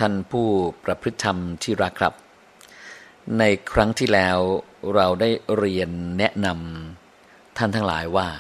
ท่านผู้ประพฤติธรรมที่รักครับในครั้งที่แล้วเราได้เรียนแนะนำท่านทั้งหลายว่า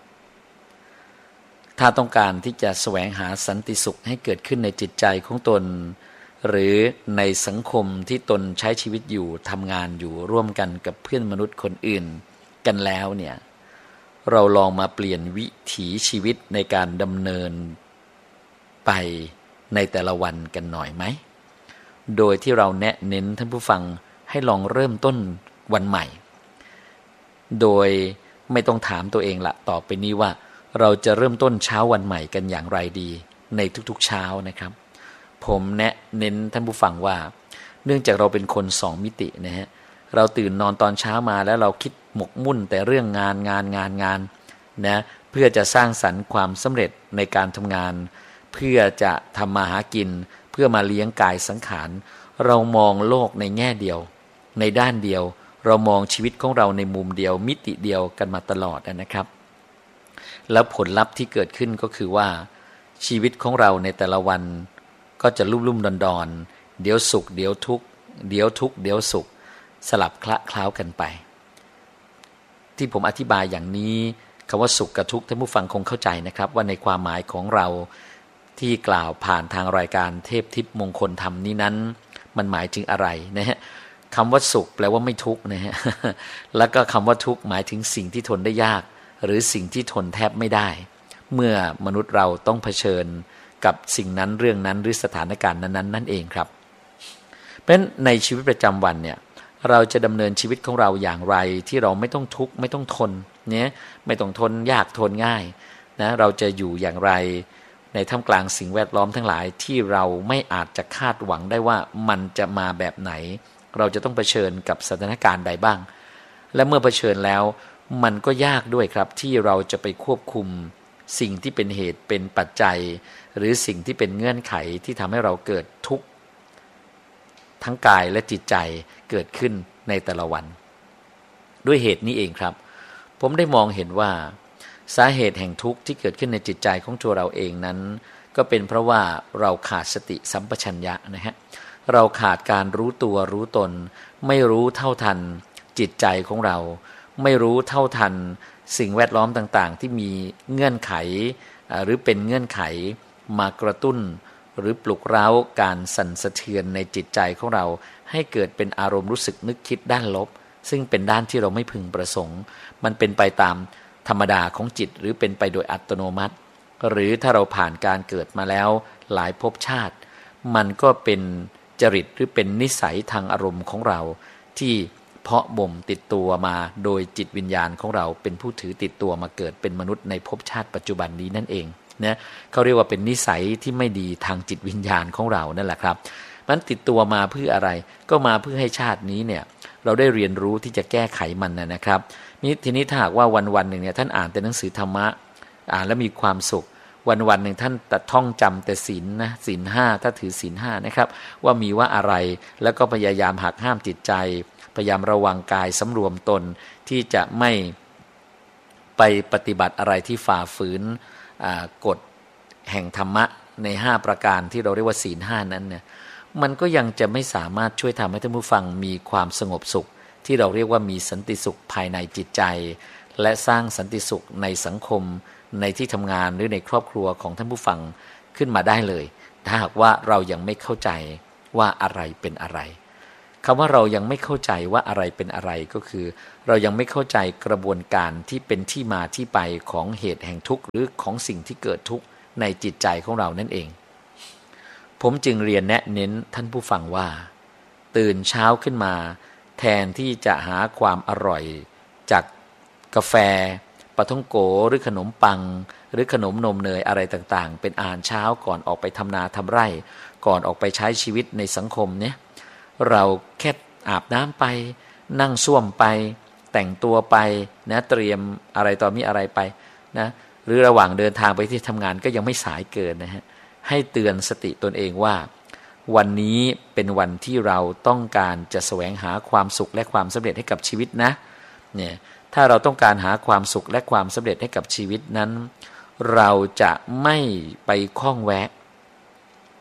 ถ้าต้องการที่จะแสวงหาสันติสุขให้เกิดขึ้นในจิตใจของตนหรือในสังคมที่ตนใช้ชีวิตอยู่ทำงานอยู่ร่วมกันกับเพื่อนมนุษย์คนอื่นกันแล้วเนี่ยเราลองมาเปลี่ยนวิถีชีวิตในการดำเนินไปในแต่ละวันกันหน่อยไหมโดยที่เราแนะเน้นท่านผู้ฟังให้ลองเริ่มต้นวันใหม่โดยไม่ต้องถามตัวเองละต่อไปนี้ว่าเราจะเริ่มต้นเช้าวันใหม่กันอย่างไรดีในทุกๆเช้านะครับผมแนะเน้นท่านผู้ฟังว่าเนื่องจากเราเป็นคนสองมิตินะฮะเราตื่นนอนตอนเช้ามาแล้วเราคิดหมกมุ่นแต่เรื่องงานนะเพื่อจะสร้างสรรค์ความสำเร็จในการทำงานเพื่อจะทำมาหากินเพื่อมาเลี้ยงกายสังขารเรามองโลกในแง่เดียวในด้านเดียวเรามองชีวิตของเราในมุมเดียวมิติเดียวกันมาตลอดนะครับแล้วผลลัพธ์ที่เกิดขึ้นก็คือว่าชีวิตของเราในแต่ละวันก็จะลุ่มๆดอนๆเดี๋ยวสุขเดี๋ยวทุกข์เดี๋ยวทุกข์เดี๋ยวสุขสลับคละเคล้ากันไปที่ผมอธิบายอย่างนี้คำว่าสุขกับทุกข์ท่านผู้ฟังคงเข้าใจนะครับว่าในความหมายของเราที่กล่าวผ่านทางรายการเทพทิพย์มงคลธรรมนี้นั้นมันหมายถึงอะไรนะฮะคำว่าสุขแปลว่าไม่ทุกข์นะฮะแล้วก็คำว่าทุกข์หมายถึงสิ่งที่ทนได้ยากหรือสิ่งที่ทนแทบไม่ได้เมื่อมนุษย์เราต้องเผชิญกับสิ่งนั้นเรื่องนั้นหรือสถานการณ์นั้นนั่นเองครับเพราะฉะนั้นในชีวิตประจำวันเนี่ยเราจะดำเนินชีวิตของเราอย่างไรที่เราไม่ต้องทุกข์ไม่ต้องทนเนี่ยไม่ต้องทนยากทนง่ายนะเราจะอยู่อย่างไรในท่ามกลางสิ่งแวดล้อมทั้งหลายที่เราไม่อาจจะคาดหวังได้ว่ามันจะมาแบบไหนเราจะต้องเผชิญกับสถานการณ์ใดบ้างและเมื่อเผชิญแล้วมันก็ยากด้วยครับที่เราจะไปควบคุมสิ่งที่เป็นเหตุเป็นปัจจัยหรือสิ่งที่เป็นเงื่อนไขที่ทำให้เราเกิดทุกข์ทั้งกายและจิตใจเกิดขึ้นในแต่ละวันด้วยเหตุนี้เองครับผมได้มองเห็นว่าสาเหตุแห่งทุกข์ที่เกิดขึ้นในจิตใจของตัวเราเองนั้นก็เป็นเพราะว่าเราขาดสติสัมปชัญญะนะฮะเราขาดการรู้ตัวรู้ตนไม่รู้เท่าทันจิตใจของเราไม่รู้เท่าทันสิ่งแวดล้อมต่างๆที่มีเงื่อนไขหรือเป็นเงื่อนไขมากระตุ้นหรือปลุกเร้าการสั่นสะเทือนในจิตใจของเราให้เกิดเป็นอารมณ์รู้สึกนึกคิดด้านลบซึ่งเป็นด้านที่เราไม่พึงประสงค์มันเป็นไปตามธรรมดาของจิตหรือเป็นไปโดยอัตโนมัติหรือถ้าเราผ่านการเกิดมาแล้วหลายภพชาติมันก็เป็นจริตหรือเป็นนิสัยทางอารมณ์ของเราที่เพาะบ่มติดตัวมาโดยจิตวิญญาณของเราเป็นผู้ถือติดตัวมาเกิดเป็นมนุษย์ในภพชาติปัจจุบันนี้นั่นเองนะเขาเรียกว่าเป็นนิสัยที่ไม่ดีทางจิตวิญญาณของเรานั่นแหละครับมันติดตัวมาเพื่ออะไรก็มาเพื่อให้ชาตินี้เนี่ยเราได้เรียนรู้ที่จะแก้ไขมันนะครับทีนี้ถ้าหากว่าวันๆหนึ่งเนี่ยท่านอ่านแต่หนังสือธรรมะอ่านแล้วมีความสุขวันๆหนึ่งท่านแต่ท่องจำแต่ศีลนะศีลห้าถ้าถือศีลห้านะครับว่ามีว่าอะไรแล้วก็พยายามหักห้ามจิตใจพยายามระวังกายสำรวมตนที่จะไม่ไปปฏิบัติอะไรที่ฝ่าฝืนกฎแห่งธรรมะใน5ประการที่เราเรียกว่าศีลห้านั้นเนี่ยมันก็ยังจะไม่สามารถช่วยทำให้ท่านผู้ฟังมีความสงบสุขที่เราเรียกว่ามีสันติสุขภายในจิตใจและสร้างสันติสุขในสังคมในที่ทำงานหรือในครอบครัวของท่านผู้ฟังขึ้นมาได้เลยถ้าหากว่าเรายังไม่เข้าใจว่าอะไรเป็นอะไรคำว่าเรายังไม่เข้าใจว่าอะไรเป็นอะไรก็คือเรายังไม่เข้าใจกระบวนการที่เป็นที่มาที่ไปของเหตุแห่งทุกข์หรือของสิ่งที่เกิดทุกข์ในจิตใจของเรานั่นเองผมจึงเรียนแนะเน้นท่านผู้ฟังว่าตื่นเช้าขึ้นมาแทนที่จะหาความอร่อยจากกาแฟปาท่องโกหรือขนมปังหรือขนมนมเนยอะไรต่างๆเป็นอาหารเช้าก่อนออกไปทำนาทำไร่ก่อนออกไปใช้ชีวิตในสังคมเนี่ยเราแค่อาบน้ำไปนั่งส้วมไปแต่งตัวไปนะเตรียมอะไรต่อมีอะไรไปนะหรือระหว่างเดินทางไปที่ทำงานก็ยังไม่สายเกินนะฮะให้เตือนสติตนเองว่าวันนี้เป็นวันที่เราต้องการจะแสวงหาความสุขและความสำเร็จให้กับชีวิตนะเนี่ยถ้าเราต้องการหาความสุขและความสำเร็จให้กับชีวิตนั้นเราจะไม่ไปข้องแวะ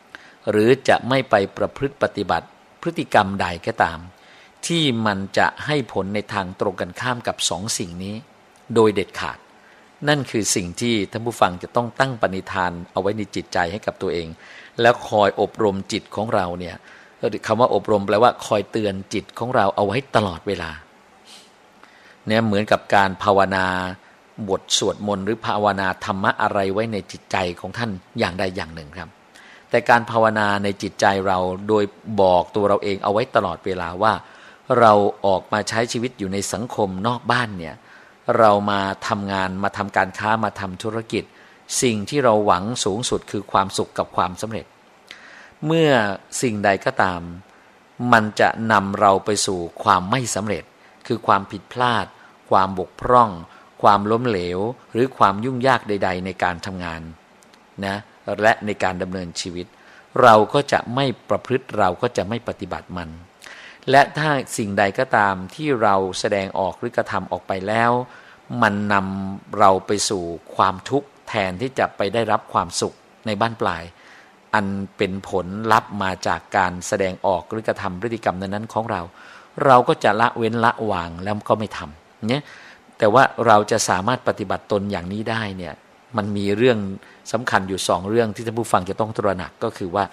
หรือจะไม่ไปประพฤติปฏิบัติพฤติกรรมใดก็ตามที่มันจะให้ผลในทางตรงกันข้ามกับสองสิ่งนี้โดยเด็ดขาดนั่นคือสิ่งที่ท่านผู้ฟังจะต้องตั้งปณิธานเอาไว้ในจิตใจให้กับตัวเองแล้วคอยอบรมจิตของเราเนี่ยคำว่าอบรมแปลว่าคอยเตือนจิตของเราเอาไว้ตลอดเวลาเนี่ยเหมือนกับการภาวนาบทสวดมนต์หรือภาวนาธรรมะอะไรไว้ในจิตใจของท่านอย่างใดอย่างหนึ่งครับแต่การภาวนาในจิตใจเราโดยบอกตัวเราเองเอาไว้ตลอดเวลาว่าเราออกมาใช้ชีวิตอยู่ในสังคมนอกบ้านเนี่ยเรามาทำงานมาทำการค้ามาทำธุรกิจสิ่งที่เราหวังสูงสุดคือความสุขกับความสำเร็จเมื่อสิ่งใดก็ตามมันจะนำเราไปสู่ความไม่สำเร็จคือความผิดพลาดความบกพร่องความล้มเหลวหรือความยุ่งยากใดๆในการทำงานนะและในการดำเนินชีวิตเราก็จะไม่ประพฤติเราก็จะไม่ปฏิบัติมันและถ้าสิ่งใดก็ตามที่เราแสดงออกหรือกระทำออกไปแล้วมันนำเราไปสู่ความทุกข์แทนที่จะไปได้รับความสุขในบ้านปลายอันเป็นผลลัพธ์มาจากการแสดงออกหรือกระทำพฤติกรรมนั้นของเราก็จะละเว้นละวางแล้วก็ไม่ทำเนี่ยแต่ว่าเราจะสามารถปฏิบัติตนอย่างนี้ได้เนี่ยมันมีเรื่องสำคัญอยู่2เรื่องที่ท่านผู้ฟังจะต้องตระหนักก็คือว่า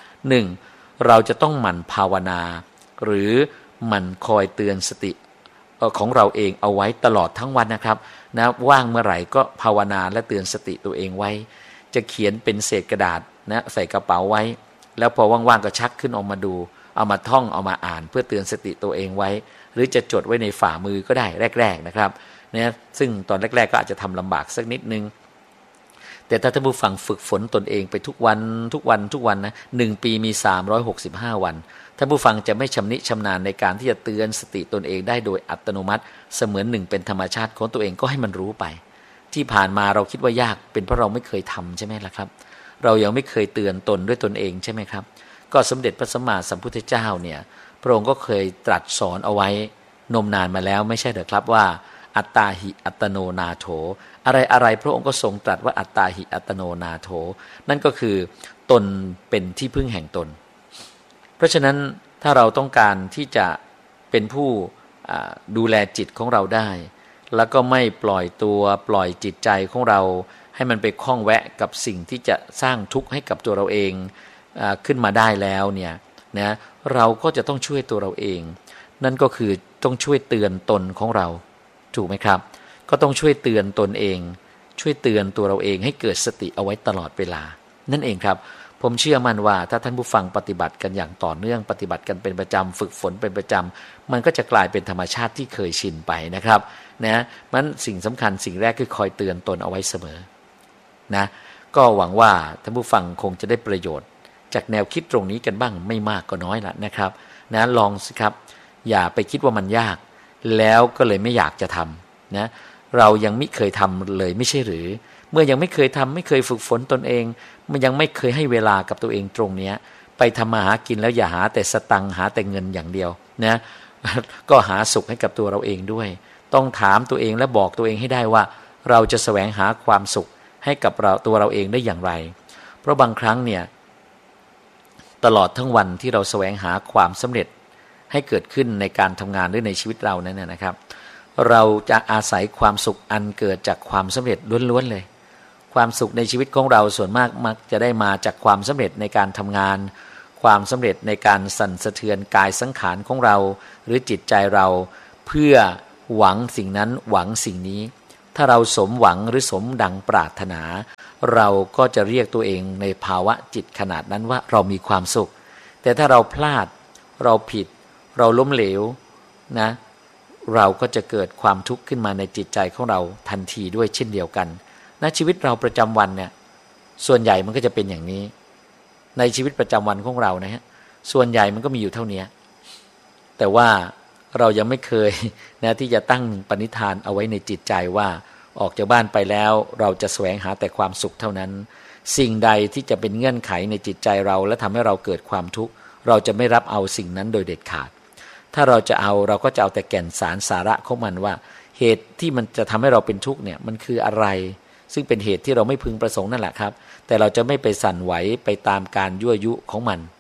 1. เราจะต้องหมั่นภาวนาหรือหมั่นคอยเตือนสติของเราเองเอาไว้ตลอดทั้งวันนะครับนะว่างเมื่อไหร่ก็ภาวนาและเตือนสติตัวเองไว้จะเขียนเป็นเศษกระดาษนะใส่กระเป๋าไว้แล้วพอว่างๆก็ชักขึ้นออกมาดูเอามาท่องเอามาอ่านเพื่อเตือนสติตัวเองไว้หรือจะจดไว้ในฝ่ามือก็ได้แรกๆนะครับเนี่ยซึ่งตอนแรกๆก็อาจจะทำลำบากสักนิดนึงแต่ถ้าท่านผู้ฟังฝึกฝนตนเองไปทุกวันนะ1 ปีมี365วันท่านผู้ฟังจะไม่ชำนิชำนาญในการที่จะเตือนสติตนเองได้โดยอัตโนมัติเสมือนหนึ่งเป็นธรรมชาติของตัวเองก็ให้มันรู้ไปที่ผ่านมาเราคิดว่ายากเป็นเพราะเราไม่เคยทำใช่ไหมล่ะครับเรายังไม่เคยเตือนตนด้วยตนเองใช่ไหมครับก็สมเด็จพระสัมมาสัมพุทธเจ้าเนี่ยพระองค์ก็เคยตรัสสอนเอาไว้นมนานมาแล้วไม่ใช่เหรอครับว่าอัตตาหิอัตโนนาโถอะไรพระองค์ก็ทรงตรัสว่าอัตตาหิอัตโนนาโถนั่นก็คือตนเป็นที่พึ่งแห่งตนเพราะฉะนั้นถ้าเราต้องการที่จะเป็นผู้ดูแลจิตของเราได้แล้วก็ไม่ปล่อยจิตใจของเราให้มันไปคล้องแวะกับสิ่งที่จะสร้างทุกข์ให้กับตัวเราเองขึ้นมาได้แล้วเนี่ยนะเราก็จะต้องช่วยตัวเราเองนั่นก็คือต้องช่วยเตือนตนของเราถูกไหมครับก็ต้องช่วยเตือนตนเองช่วยเตือนตัวเราเองให้เกิดสติเอาไว้ตลอดเวลานั่นเองครับผมเชื่อมั่นว่าถ้าท่านผู้ฟังปฏิบัติกันอย่างต่อเนื่องปฏิบัติกันเป็นประจำฝึกฝนเป็นประจำมันก็จะกลายเป็นธรรมชาติที่เคยชินไปนะครับนะมันสิ่งสำคัญสิ่งแรกคือคอยเตือนตนเอาไว้เสมอนะก็หวังว่าท่านผู้ฟังคงจะได้ประโยชน์จากแนวคิดตรงนี้กันบ้างไม่มากก็น้อยละนะครับนะลองสิครับอย่าไปคิดว่ามันยากแล้วก็เลยไม่อยากจะทำนะเรายังไม่เคยทำเลยไม่ใช่หรือเมื่อยังไม่เคยทำไม่เคยฝึกฝนตนเองมันยังไม่เคยให้เวลากับตัวเองตรงนี้ไปทำมาหากินแล้วอย่าหาแต่สตังค์หาแต่เงินอย่างเดียวนะก็หาสุขให้กับตัวเราเองด้วยต้องถามตัวเองและบอกตัวเองให้ได้ว่าเราจะแสวงหาความสุขให้กับตัวเราเองได้อย่างไรเพราะบางครั้งเนี่ยตลอดทั้งวันที่เราแสวงหาความสำเร็จให้เกิดขึ้นในการทำงานหรือในชีวิตเรานั้นนะครับเราจะอาศัยความสุขอันเกิดจากความสำเร็จล้วนๆเลยความสุขในชีวิตของเราส่วนมากมักจะได้มาจากความสำเร็จในการทำงานความสำเร็จในการสั่นสะเทือนกายสังขารของเราหรือจิตใจเราเพื่อหวังสิ่งนั้นหวังสิ่งนี้ถ้าเราสมหวังหรือสมดังปรารถนาเราก็จะเรียกตัวเองในภาวะจิตขนาดนั้นว่าเรามีความสุขแต่ถ้าเราพลาดเราผิดเราล้มเหลวนะเราก็จะเกิดความทุกข์ขึ้นมาในจิตใจของเราทันทีด้วยเช่นเดียวกันในชีวิตเราประจำวันเนี่ยส่วนใหญ่มันก็จะเป็นอย่างนี้ในชีวิตประจำวันของเรานะฮะส่วนใหญ่มันก็มีอยู่เท่านี้แต่ว่าเรายังไม่เคยนะที่จะตั้งปณิธานเอาไว้ในจิตใจว่าออกจากบ้านไปแล้วเราจะแสวงหาแต่ความสุขเท่านั้นสิ่งใดที่จะเป็นเงื่อนไขในจิตใจเราและทำให้เราเกิดความทุกข์เราจะไม่รับเอาสิ่งนั้นโดยเด็ดขาดถ้าเราจะเอาเราก็จะเอาแต่แก่นสารสาระของมันว่าเหตุที่มันจะทำให้เราเป็นทุกข์เนี่ยมันคืออะไรซึ่งเป็นเหตุที่เราไม่พึงประสงค์นั่นแหละครับแต่เราจะไม่ไปสั่นไหวไปตามการยั่วยุของมัน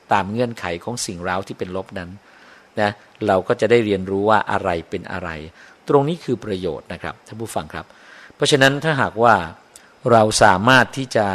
ตามเงื่อนไขของสิ่งเร้าที่เป็นลบนั้นนะเราก็จะได้เรียนรู้ว่าอะไรเป็นอะไรตรงนี้คือประโยชน์นะครับท่านผู้ฟังครับเพราะฉะนั้นถ้าหากว่าเราสามารถที่จะ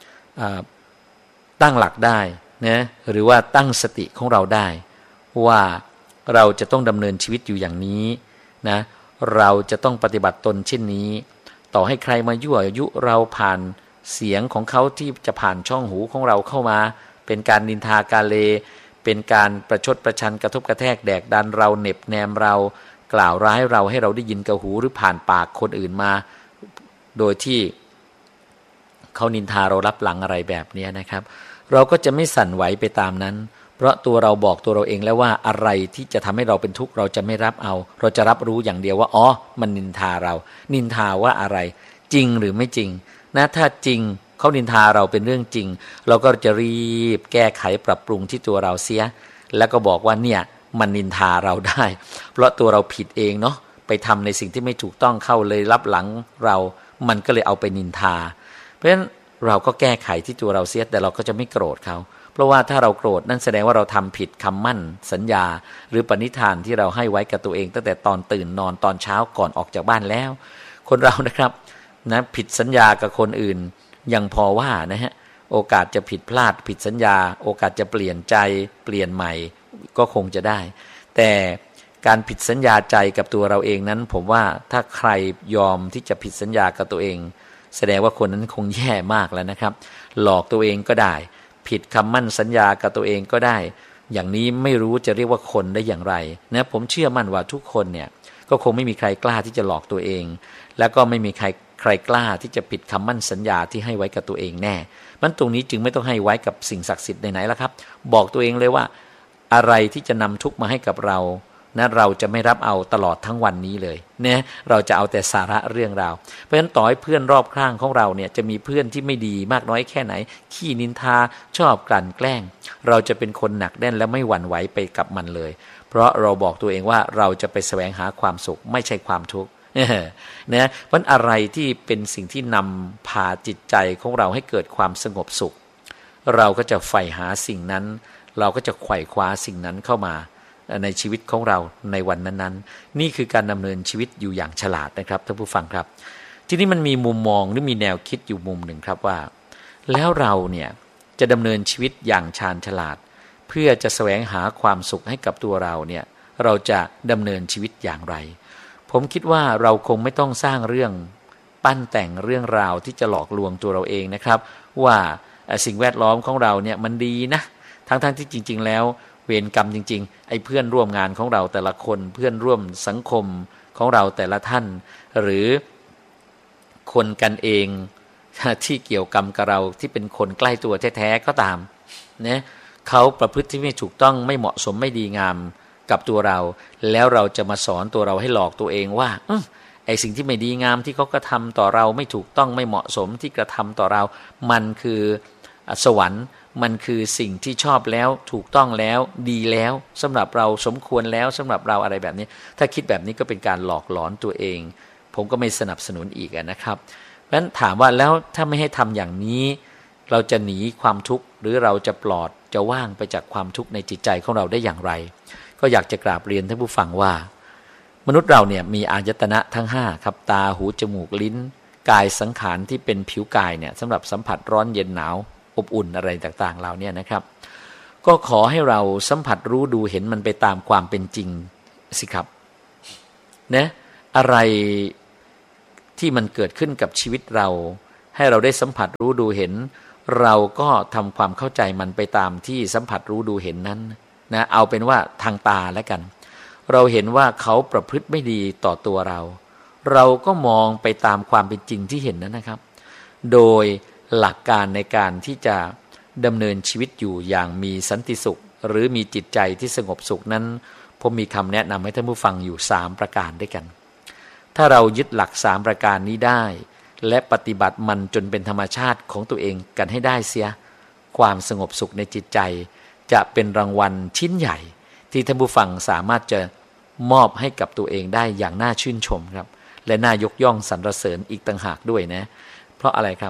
ตั้งหลักได้นะหรือว่าตั้งสติของเราได้ว่าเราจะต้องดำเนินชีวิตอยู่อย่างนี้นะเราจะต้องปฏิบัติตนเช่นนี้ต่อให้ใครมายั่วยุเราผ่านเสียงของเขาที่จะผ่านช่องหูของเราเข้ามาเป็นการนินทากาเลเป็นการประชดประชันกระทบกระแทกแดกดันเราเหน็บแนมเรากล่าวร้ายเราให้เราได้ยินกับหูหรือผ่านปากคนอื่นมาโดยที่เขานินทาเรารับหลังอะไรแบบนี้นะครับเราก็จะไม่สั่นไหวไปตามนั้นเพราะตัวเราบอกตัวเราเองแล้วว่าอะไรที่จะทำให้เราเป็นทุกข์เราจะไม่รับเอาเราจะรับรู้อย่างเดียวว่าอ๋อมันนินทาเรานินทาว่าอะไรจริงหรือไม่จริงนะถ้าจริงเขานินทาเราเป็นเรื่องจริงเราก็จะรีบแก้ไขปรับปรุงที่ตัวเราเสียแล้วก็บอกว่าเนี่ยมันนินทาเราได้เพราะตัวเราผิดเองเนาะไปทำในสิ่งที่ไม่ถูกต้องเข้าเลยรับหลังเรามันก็เลยเอาไปนินทาเพราะฉะนั้นเราก็แก้ไขที่ตัวเราเสียแต่เราก็จะไม่โกรธเขาเพราะว่าถ้าเราโกรธนั่นแสดงว่าเราทำผิดคำมั่นสัญญาหรือปณิธานที่เราให้ไว้กับตัวเองตั้งแต่ตอนตื่นนอนตอนเช้าก่อนออกจากบ้านแล้วคนเรานะครับนะผิดสัญญากับคนอื่นยังพอว่านะฮะโอกาสจะผิดพลาดผิดสัญญาโอกาสจะเปลี่ยนใจเปลี่ยนใหม่ก็คงจะได้แต่การผิดสัญญาใจกับตัวเราเองนั้นผมว่าถ้าใครยอมที่จะผิดสัญญากับตัวเองแสดงว่าคนนั้นคงแย่มากแล้วนะครับหลอกตัวเองก็ได้ผิดคำมั่นสัญญากับตัวเองก็ได้อย่างนี้ไม่รู้จะเรียกว่าคนได้อย่างไรนะผมเชื่อมั่นว่าทุกคนเนี่ยก็คงไม่มีใครกล้าที่จะหลอกตัวเองแล้วก็ไม่มีใครกล้าที่จะผิดคำมั่นสัญญาที่ให้ไว้กับตัวเองแน่มันตรงนี้จึงไม่ต้องให้ไว้กับสิ่งศักดิ์สิทธิ์ไหนๆล่ะครับบอกตัวเองเลยว่าอะไรที่จะนำทุกข์มาให้กับเรานะเราจะไม่รับเอาตลอดทั้งวันนี้เลยเนี่ยเราจะเอาแต่สาระเรื่องราวเพราะฉะนั้นต่อให้เพื่อนรอบข้างของเราเนี่ยจะมีเพื่อนที่ไม่ดีมากน้อยแค่ไหนขี้นินทาชอบกลั่นแกล้งเราจะเป็นคนหนักแน่นและไม่หวั่นไหวไปกับมันเลยเพราะเราบอกตัวเองว่าเราจะไปแสวงหาความสุขไม่ใช่ความทุกข์นะเพราะอะไรที่เป็นสิ่งที่นำพาจิตใจของเราให้เกิดความสงบสุขเราก็จะใฝ่หาสิ่งนั้นเราก็จะไขว่คว้าสิ่งนั้นเข้ามาในชีวิตของเราในวันนั้นๆนี่คือการดำเนินชีวิตอยู่อย่างฉลาดนะครับท่านผู้ฟังครับทีนี้มันมีมุมมองหรือมีแนวคิดอยู่มุมหนึ่งครับว่าแล้วเราเนี่ยจะดำเนินชีวิตอย่างชาญฉลาดเพื่อจะแสวงหาความสุขให้กับตัวเราเนี่ยเราจะดำเนินชีวิตอย่างไรผมคิดว่าเราคงไม่ต้องสร้างเรื่องปั้นแต่งเรื่องราวที่จะหลอกลวงตัวเราเองนะครับว่าสิ่งแวดล้อมของเราเนี่ยมันดีนะทั้งที่จริงๆแล้วเวรกรรมจริงๆไอ้เพื่อนร่วมงานของเราแต่ละคนเพื่อนร่วมสังคมของเราแต่ละท่านหรือคนกันเองที่เกี่ยวกรรมกับเราที่เป็นคนใกล้ตัวแท้ๆก็ตามนะเขาประพฤติที่ไม่ถูกต้องไม่เหมาะสมไม่ดีงามกับตัวเราแล้วเราจะมาสอนตัวเราให้หลอกตัวเองว่าไอ้สิ่งที่ไม่ดีงามที่เขากระทำต่อเราไม่ถูกต้องไม่เหมาะสมที่กระทำต่อเรามันคือสวรรค์มันคือสิ่งที่ชอบแล้วถูกต้องแล้วดีแล้วสำหรับเราสมควรแล้วสำหรับเราอะไรแบบนี้ถ้าคิดแบบนี้ก็เป็นการหลอกหลอนตัวเองผมก็ไม่สนับสนุนอีกนะครับเพราะฉะนั้นถามว่าแล้วถ้าไม่ให้ทำอย่างนี้เราจะหนีความทุกข์หรือเราจะปลอดจะว่างไปจากความทุกข์ในจิตใจของเราได้อย่างไรก็อยากจะกราบเรียนท่านผู้ฟังว่ามนุษย์เราเนี่ยมีอายตนะทั้ง5ครับตาหูจมูกลิ้นกายสังขารที่เป็นผิวกายเนี่ยสำหรับสัมผัสร้อนเย็นหนาวอบอุ่นอะไรต่างๆเราเนี่ยนะครับก็ขอให้เราสัมผัสรู้ดูเห็นมันไปตามความเป็นจริงสิครับนะอะไรที่มันเกิดขึ้นกับชีวิตเราให้เราได้สัมผัสรู้ดูเห็นเราก็ทำความเข้าใจมันไปตามที่สัมผัสรู้ดูเห็นนั้นนะเอาเป็นว่าทางตาแล้วกันเราเห็นว่าเขาประพฤติไม่ดีต่อตัวเราเราก็มองไปตามความเป็นจริงที่เห็นนั้นนะครับโดยหลักการในการที่จะดำเนินชีวิตอยู่อย่างมีสันติสุขหรือมีจิตใจที่สงบสุขนั้นผมมีคำแนะนำให้ท่านผู้ฟังอยู่3ประการด้วยกันถ้าเรายึดหลัก3ประการนี้ได้และปฏิบัติมันจนเป็นธรรมชาติของตัวเองกันให้ได้เสียความสงบสุขในจิตใจจะเป็นรางวัลชิ้นใหญ่ที่ท่านผู้ฟังสามารถจะมอบให้กับตัวเองได้อย่างน่าชื่นชมครับและน่ายกย่องสรรเสริญอีกต่างหากด้วยนะเพราะอะไรครับ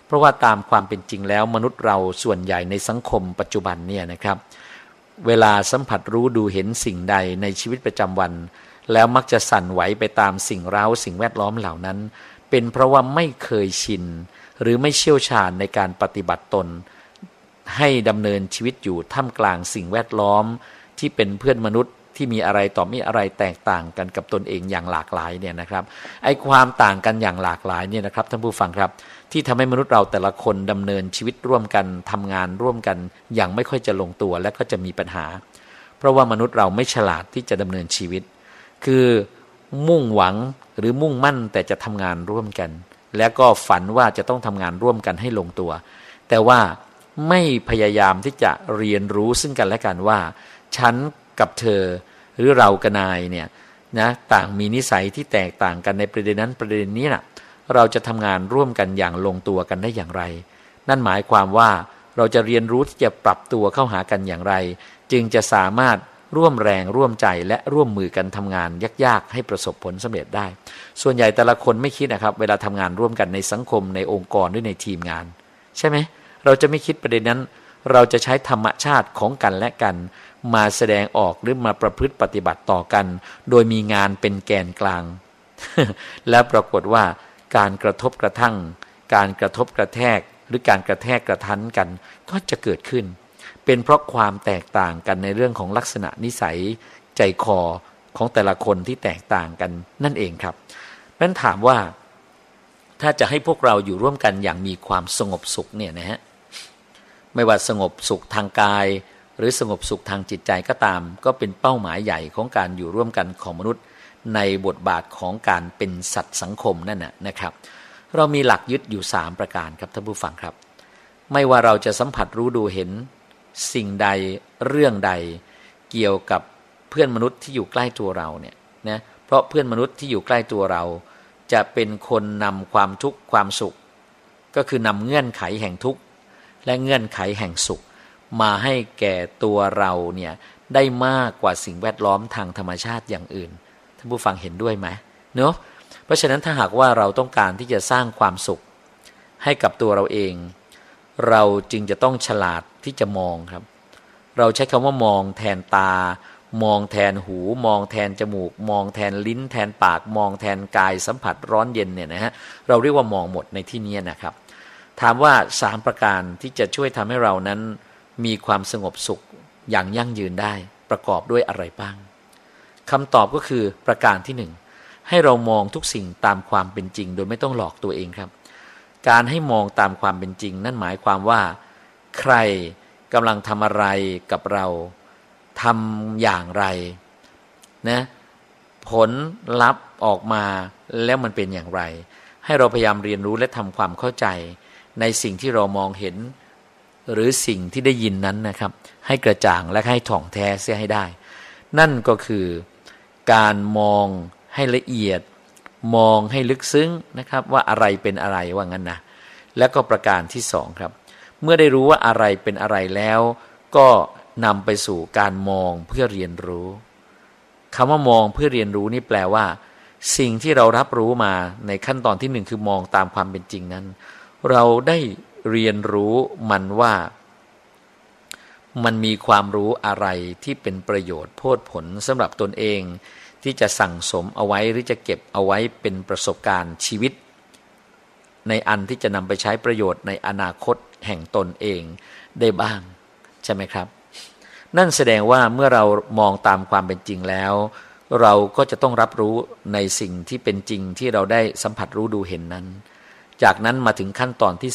เพราะว่าตามความเป็นจริงแล้วมนุษย์เราส่วนใหญ่ในสังคมปัจจุบันเนี่ยนะครับเวลาสัมผัสรู้ดูเห็นสิ่งใดในชีวิตประจำวันแล้วมักจะสั่นไหวไปตามสิ่งเร้าสิ่งแวดล้อมเหล่านั้นเป็นเพราะว่าไม่เคยชินหรือไม่เชี่ยวชาญในการปฏิบัติตนให้ดำเนินชีวิตอยู่ท่ามกลางสิ่งแวดล้อมที่เป็นเพื่อนมนุษย์ที่มีอะไรต่อมีอะไรแตกต่างกันกับตนเองอย่างหลากหลายเนี่ยนะครับไอ้ความต่างกันอย่างหลากหลายเนี่ยนะครับท่านผู้ฟังครับที่ทำให้มนุษย์เราแต่ละคนดำเนินชีวิตร่วมกันทำงานร่วมกันอย่างไม่ค่อยจะลงตัวและก็จะมีปัญหาเพราะว่ามนุษย์เราไม่ฉลาดที่จะดำเนินชีวิตคือมุ่งหวังหรือมุ่งมั่นแต่จะทำงานร่วมกันแล้วก็ฝันว่าจะต้องทำงานร่วมกันให้ลงตัวแต่ว่าไม่พยายามที่จะเรียนรู้ซึ่งกันและกันว่าฉันกับเธอหรือเรากับนายเนี่ยนะต่างมีนิสัยที่แตกต่างกันในประเด็นนั้นประเด็นนี้นะเราจะทำงานร่วมกันอย่างลงตัวกันได้อย่างไรนั่นหมายความว่าเราจะเรียนรู้ที่จะปรับตัวเข้าหากันอย่างไรจึงจะสามารถร่วมแรงร่วมใจและร่วมมือกันทำงานยากๆให้ประสบผลสำเร็จได้ส่วนใหญ่แต่ละคนไม่คิดนะครับเวลาทำงานร่วมกันในสังคมในองค์กรหรือในทีมงานใช่ไหมเราจะไม่คิดประเด็นนั้นเราจะใช้ธรรมชาติของกันและกันมาแสดงออกหรือมาประพฤติปฏิบัติต่อกันโดยมีงานเป็นแกนกลาง และปรากฏว่าการกระทบกระทั่งการกระทบกระแทกหรือการกระแทกกระทันกันก็จะเกิดขึ้นเป็นเพราะความแตกต่างกันในเรื่องของลักษณะนิสัยใจคอของแต่ละคนที่แตกต่างกันนั่นเองครับนั้นถามว่าถ้าจะให้พวกเราอยู่ร่วมกันอย่างมีความสงบสุขเนี่ยนะฮะไม่ว่าสงบสุขทางกายหรือสงบสุขทางจิตใจก็ตามก็เป็นเป้าหมายใหญ่ของการอยู่ร่วมกันของมนุษย์ในบทบาทของการเป็นสัตว์สังคมนั่นนะครับเรามีหลักยึดอยู่3ประการครับท่านผู้ฟังครับไม่ว่าเราจะสัมผัสรู้ดูเห็นสิ่งใดเรื่องใดเกี่ยวกับเพื่อนมนุษย์ที่อยู่ใกล้ตัวเราเนี่ยนะเพราะเพื่อนมนุษย์ที่อยู่ใกล้ตัวเราจะเป็นคนนำความทุกข์ความสุขก็คือนำเงื่อนไขแห่งทุกข์และเงื่อนไขแห่งสุขมาให้แก่ตัวเราเนี่ยได้มากกว่าสิ่งแวดล้อมทางธรรมชาติอย่างอื่นท่านผู้ฟังเห็นด้วยไหมเนาะเพราะฉะนั้นถ้าหากว่าเราต้องการที่จะสร้างความสุขให้กับตัวเราเองเราจึงจะต้องฉลาดที่จะมองครับเราใช้คำว่ามองแทนตามองแทนหูมองแทนจมูกมองแทนลิ้นแทนปากมองแทนกายสัมผัสร้อนเย็นเนี่ยนะฮะเราเรียกว่ามองหมดในที่นี้นะครับถามว่า3ประการที่จะช่วยทำให้เรานั้นมีความสงบสุขอย่างยั่งยืนได้ประกอบด้วยอะไรบ้างคำตอบก็คือประการที่1ให้เรามองทุกสิ่งตามความเป็นจริงโดยไม่ต้องหลอกตัวเองครับการให้มองตามความเป็นจริงนั่นหมายความว่าใครกำลังทำอะไรกับเราทำอย่างไรนะผลลัพธ์ออกมาแล้วมันเป็นอย่างไรให้เราพยายามเรียนรู้และทำความเข้าใจในสิ่งที่เรามองเห็นหรือสิ่งที่ได้ยินนั้นนะครับให้กระจ่างและให้ถ่องแท้เสียให้ได้นั่นก็คือการมองให้ละเอียดมองให้ลึกซึ้งนะครับว่าอะไรเป็นอะไรว่างั้นนะแล้วก็ประการที่2ครับเมื่อได้รู้ว่าอะไรเป็นอะไรแล้วก็นำไปสู่การมองเพื่อเรียนรู้คำว่ามองเพื่อเรียนรู้นี่แปลว่าสิ่งที่เรารับรู้มาในขั้นตอนที่1คือมองตามความเป็นจริงนั้นเราได้เรียนรู้มันว่ามันมีความรู้อะไรที่เป็นประโยชน์โพดผลสำหรับตนเองที่จะสั่งสมเอาไว้หรือจะเก็บเอาไว้เป็นประสบการณ์ชีวิตในอันที่จะนำไปใช้ประโยชน์ในอนาคตแห่งตนเองได้บ้างใช่ไหมครับนั่นแสดงว่าเมื่อเรามองตามความเป็นจริงแล้วเราก็จะต้องรับรู้ในสิ่งที่เป็นจริงที่เราได้สัมผัสรู้ดูเห็นนั้นจากนั้นมาถึงขั้นตอนที่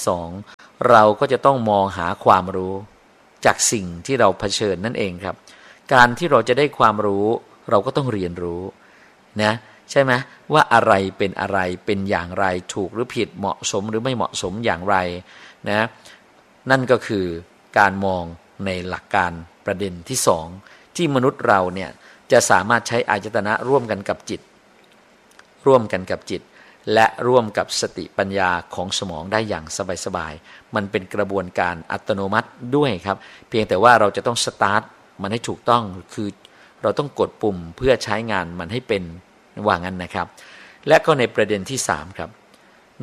2เราก็จะต้องมองหาความรู้จากสิ่งที่เราเผชิญนั่นเองครับการที่เราจะได้ความรู้เราก็ต้องเรียนรู้นะใช่ไหมว่าอะไรเป็นอะไรเป็นอย่างไรถูกหรือผิดเหมาะสมหรือไม่เหมาะสมอย่างไรนะนั่นก็คือการมองในหลักการประเด็นที่2ที่มนุษย์เราเนี่ยจะสามารถใช้อายตนะร่วมกันกับจิตและร่วมกับสติปัญญาของสมองได้อย่างสบายๆมันเป็นกระบวนการอัตโนมัติด้วยครับเพียงแต่ว่าเราจะต้องสตาร์ทมันให้ถูกต้องคือเราต้องกดปุ่มเพื่อใช้งานมันให้เป็นว่างั้นนะครับและก็ในประเด็นที่3ครับ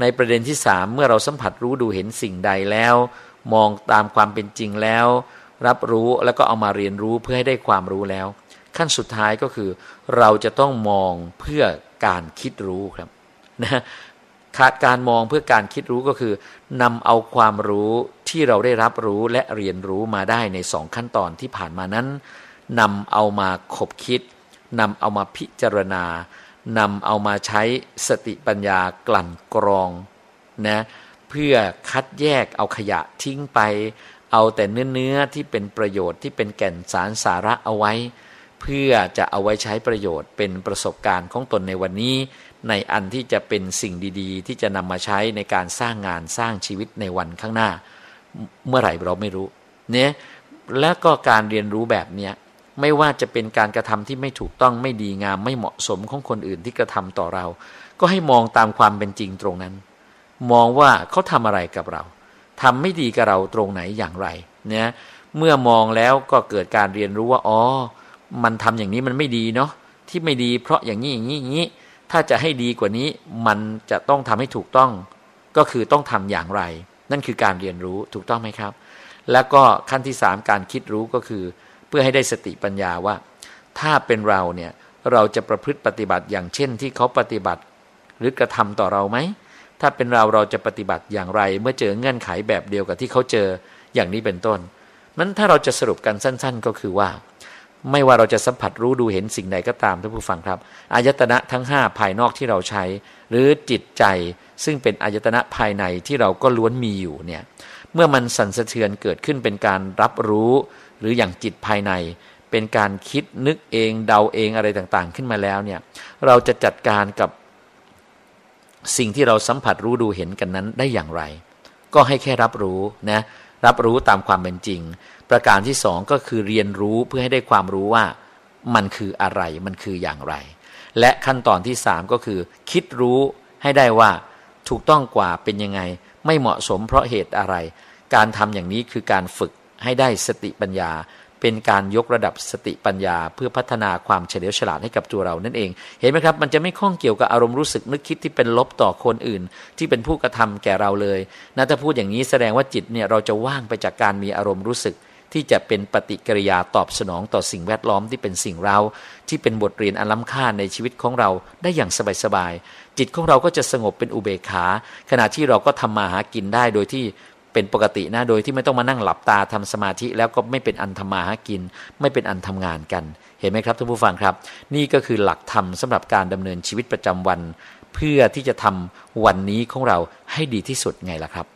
ในประเด็นที่3เมื่อเราสัมผัสรู้ดูเห็นสิ่งใดแล้วมองตามความเป็นจริงแล้วรับรู้แล้วก็เอามาเรียนรู้เพื่อให้ได้ความรู้แล้วขั้นสุดท้ายก็คือเราจะต้องมองเพื่อการคิดรู้ครับนะการมองเพื่อการคิดรู้ก็คือนำเอาความรู้ที่เราได้รับรู้และเรียนรู้มาได้ใน2ขั้นตอนที่ผ่านมานั้นนำเอามาคบคิดนำเอามาพิจารณานำเอามาใช้สติปัญญากลั่นกรองนะเพื่อคัดแยกเอาขยะทิ้งไปเอาแต่เนื้อที่เป็นประโยชน์ที่เป็นแก่นสารสาระเอาไว้เพื่อจะเอาไว้ใช้ประโยชน์เป็นประสบการณ์ของตนในวันนี้ในอันที่จะเป็นสิ่งดีๆที่จะนำมาใช้ในการสร้างงานสร้างชีวิตในวันข้างหน้าเมื่อไหร่เราไม่รู้เนี่ยและก็การเรียนรู้แบบเนี้ยไม่ว่าจะเป็นการกระทำที่ไม่ถูกต้องไม่ดีงามไม่เหมาะสมของคนอื่นที่กระทำต่อเราก็ให้มองตามความเป็นจริงตรงนั้นมองว่าเขาทำอะไรกับเราทำไม่ดีกับเราตรงไหนอย่างไรเนี่ยเมื่อมองแล้วก็เกิดการเรียนรู้ว่าอ๋อมันทำอย่างนี้มันไม่ดีเนาะที่ไม่ดีเพราะอย่างนี้อย่างนี้อย่างนี้ถ้าจะให้ดีกว่านี้มันจะต้องทำให้ถูกต้องก็คือต้องทำอย่างไรนั่นคือการเรียนรู้ถูกต้องไหมครับแล้วก็ขั้นที่3การคิดรู้ก็คือเพื่อให้ได้สติปัญญาว่าถ้าเป็นเราเนี่ยเราจะประพฤติปฏิบัติอย่างเช่นที่เขาปฏิบัติหรือกระทำต่อเราไหมถ้าเป็นเราจะปฏิบัติอย่างไรเมื่อเจอเงื่อนไขแบบเดียวกับที่เขาเจออย่างนี้เป็นต้นนั้นถ้าเราจะสรุปกันสั้นๆก็คือว่าไม่ว่าเราจะสัมผัสรู้ดูเห็นสิ่งใดก็ตามท่านผู้ฟังครับอายตนะทั้ง5ภายนอกที่เราใช้หรือจิตใจซึ่งเป็นอายตนะภายในที่เราก็ล้วนมีอยู่เนี่ยเมื่อมันสั่นสะเทือนเกิดขึ้นเป็นการรับรู้หรืออย่างจิตภายในเป็นการคิดนึกเองเดาเองอะไรต่างๆขึ้นมาแล้วเนี่ยเราจะจัดการกับสิ่งที่เราสัมผัสรู้ดูเห็นกันนั้นได้อย่างไรก็ให้แค่รับรู้นะรับรู้ตามความเป็นจริงประการที่2ก็คือเรียนรู้เพื่อให้ได้ความรู้ว่ามันคืออะไรมันคืออย่างไรและขั้นตอนที่3ก็คือคิดรู้ให้ได้ว่าถูกต้องกว่าเป็นยังไงไม่เหมาะสมเพราะเหตุอะไรการทำอย่างนี้คือการฝึกให้ได้สติปัญญาเป็นการยกระดับสติปัญญาเพื่อพัฒนาความเฉลียวฉลาดให้กับตัวเรานั่นเองเห็นไหมครับมันจะไม่ข้องเกี่ยวกับอารมณ์รู้สึกนึกคิดที่เป็นลบต่อคนอื่นที่เป็นผู้กระทำแก่เราเลยนะถ้าพูดอย่างนี้แสดงว่าจิตเนี่ยเราจะว่างไปจากการมีอารมณ์รู้สึกที่จะเป็นปฏิกิริยาตอบสนองต่อสิ่งแวดล้อมที่เป็นสิ่งเราที่เป็นบทเรียนอันล้ำค่าในชีวิตของเราได้อย่างสบายๆจิตของเราก็จะสงบเป็นอุเบกขาขณะที่เราก็ทำมาหากินได้โดยที่เป็นปกตินะโดยที่ไม่ต้องมานั่งหลับตาทำสมาธิแล้วก็ไม่เป็นอันทำมาหากินไม่เป็นอันทำงานกันเห็นไหมครับท่านผู้ฟังครับนี่ก็คือหลักธรรมสำหรับการดำเนินชีวิตประจำวันเพื่อที่จะทำวันนี้ของเราให้ดีที่สุดไงล่ะครับ